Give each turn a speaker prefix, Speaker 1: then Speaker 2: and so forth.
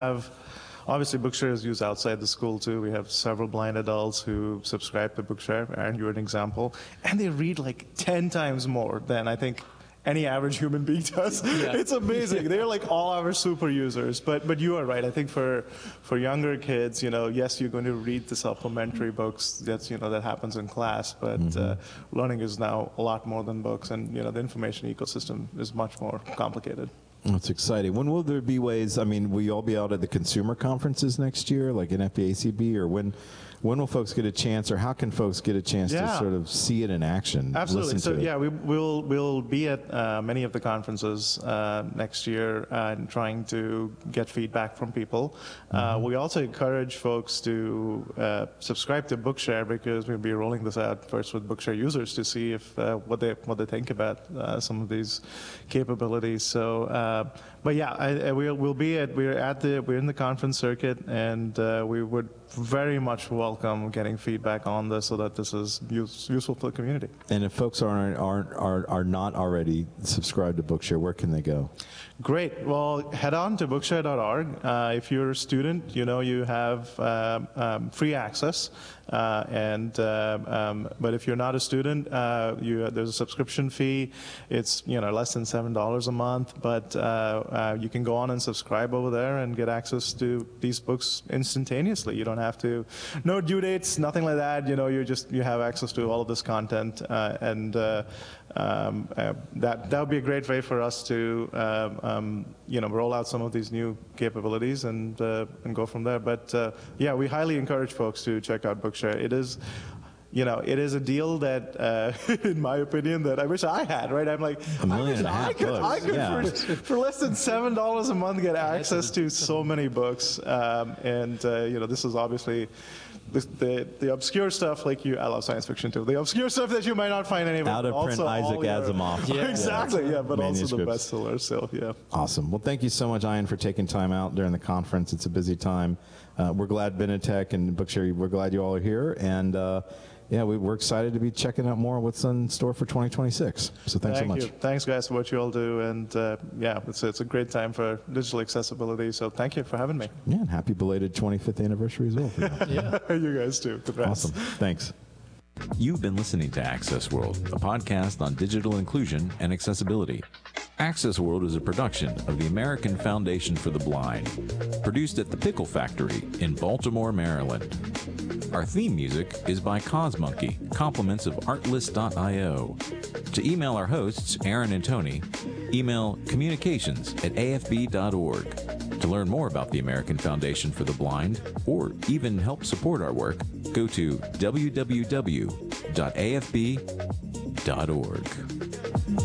Speaker 1: have obviously Bookshare is used outside the school too. We have several blind adults who subscribe to Bookshare, and you're an example, and they read like 10 times more than I think any average human being does. Yeah. It's amazing. They're like all our super users. But you are right. I think for younger kids, yes, you're going to read the supplementary books. That happens in class. But learning is now a lot more than books, and the information ecosystem is much more complicated.
Speaker 2: That's exciting. When will there be ways, will you all be out at the consumer conferences next year, like NFB-ACB, or when will folks get a chance, or how can folks get a chance to sort of see it in action?
Speaker 1: Absolutely. So we'll be at many of the conferences next year and trying to get feedback from people. We also encourage folks to subscribe to Bookshare, because we'll be rolling this out first with Bookshare users to see if what they think about some of these capabilities. So, but yeah, we're in the conference circuit, and we would very much welcome getting feedback on this so that this is useful for the community.
Speaker 2: And if folks are not already subscribed to Bookshare, where can they go?
Speaker 1: Great. Well, head on to bookshare.org. If you're a student, you have free access. But if you're not a student, there's a subscription fee. It's less than $7 a month, but you can go on and subscribe over there and get access to these books instantaneously. You don't have to, no due dates, nothing like that. You have access to all of this content, and that would be a great way for us to roll out some of these new capabilities and go from there. But yeah, we highly encourage folks to check out Bookshare. It is a deal that, in my opinion, that I wish I had, right? I'm like, I could for less than $7 a month get access to so many books. This is obviously the obscure stuff, I love science fiction too. The obscure stuff that you might not find anywhere.
Speaker 2: Out of print Isaac Asimov.
Speaker 1: Exactly, but also the bestsellers. So, yeah.
Speaker 2: Awesome. Well, thank you so much, Ayan, for taking time out during the conference. It's a busy time. We're glad Benetech and Bookshare, we're glad you all are here. And we're excited to be checking out more what's in store for 2026. So thanks so much.
Speaker 1: Thanks, guys, for what you all do. And it's a great time for digital accessibility. So thank you for having me.
Speaker 2: Yeah, and happy belated 25th anniversary as well.
Speaker 1: You guys too. Congrats.
Speaker 2: Awesome. Thanks.
Speaker 3: You've been listening to Access World, a podcast on digital inclusion and accessibility. Access World is a production of the American Foundation for the Blind, produced at the Pickle Factory in Baltimore, Maryland. Our theme music is by Cosmonkey, compliments of Artlist.io. To email our hosts, Aaron and Tony, email communications@afb.org. To learn more about the American Foundation for the Blind, or even help support our work, go to www.afb.org.